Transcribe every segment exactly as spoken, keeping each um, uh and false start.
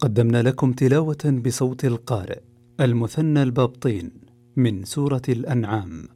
قدمنا لكم تلاوة بصوت القارئ المثنى البابطين من سورة الأنعام.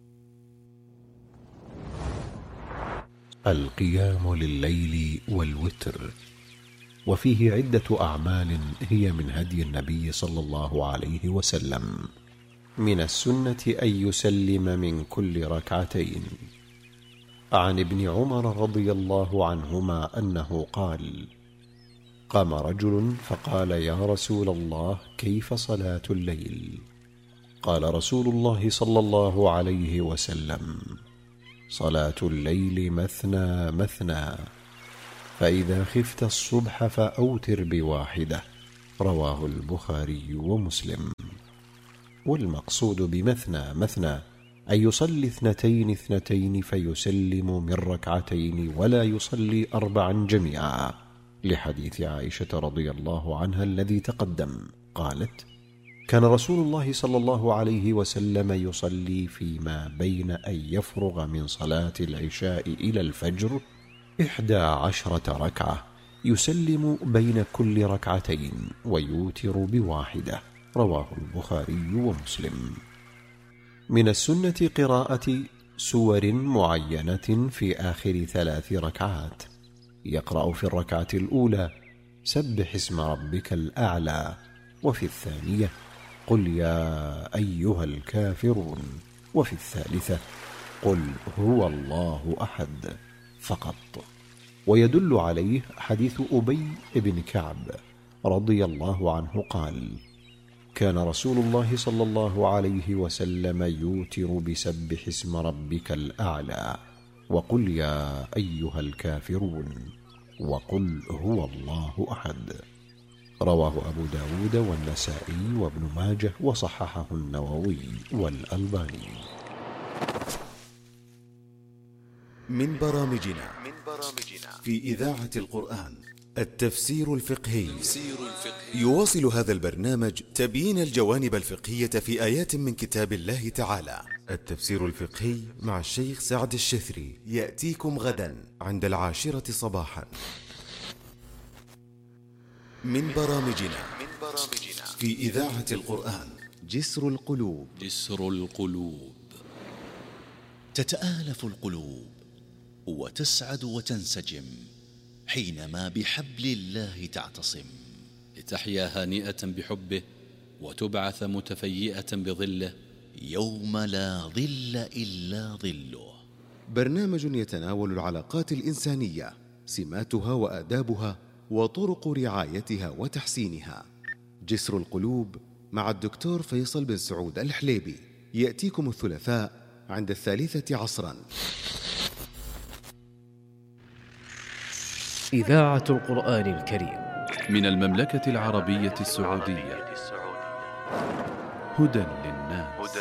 القيام لليل والوتر، وفيه عدة أعمال هي من هدي النبي صلى الله عليه وسلم. من السنة أن يسلم من كل ركعتين. عن ابن عمر رضي الله عنهما أنه قال: قام رجل فقال: يا رسول الله، كيف صلاة الليل؟ قال رسول الله صلى الله عليه وسلم: صلاة الليل مثنى مثنى، فإذا خفت الصبح فأوتر بواحدة. رواه البخاري ومسلم. والمقصود بمثنى مثنى أن يصلي اثنتين اثنتين فيسلم من ركعتين ولا يصلي أربعا جميعا، لحديث عائشة رضي الله عنها الذي تقدم. قالت: كان رسول الله صلى الله عليه وسلم يصلي فيما بين أن يفرغ من صلاة العشاء إلى الفجر إحدى عشرة ركعة، يسلم بين كل ركعتين ويوتر بواحدة. رواه البخاري ومسلم. من السنة قراءة سور معينة في آخر ثلاث ركعات. يقرأ في الركعة الأولى: سبح اسم ربك الأعلى، وفي الثانية: قل يا أيها الكافرون، وفي الثالثة: قل هو الله أحد فقط. ويدل عليه حديث أبي بن كعب رضي الله عنه قال: كان رسول الله صلى الله عليه وسلم يوتر بسبح اسم ربك الأعلى، وقل يا أيها الكافرون، وقل هو الله أحد. رواه أبو داود والنسائي وابن ماجه، وصححه النووي والألباني. من برامجنا في إذاعة القرآن التفسير الفقهي. يواصل هذا البرنامج تبيين الجوانب الفقهية في آيات من كتاب الله تعالى. التفسير الفقهي مع الشيخ سعد الشثري يأتيكم غدا عند العاشرة صباحا. من برامجنا في إذاعة القرآن جسر القلوب. جسر القلوب. تتآلف القلوب وتسعد وتنسجم حينما بحبل الله تعتصم، لتحيا هانئة بحبه وتبعث متفيئة بظله يوم لا ظل إلا ظله. برنامج يتناول العلاقات الإنسانية، سماتها وآدابها وطرق رعايتها وتحسينها. جسر القلوب مع الدكتور فيصل بن سعود الحليبي، يأتيكم الثلاثاء عند الثالثة عصرا. إذاعة القرآن الكريم من المملكة العربية السعودية، هدى للناس.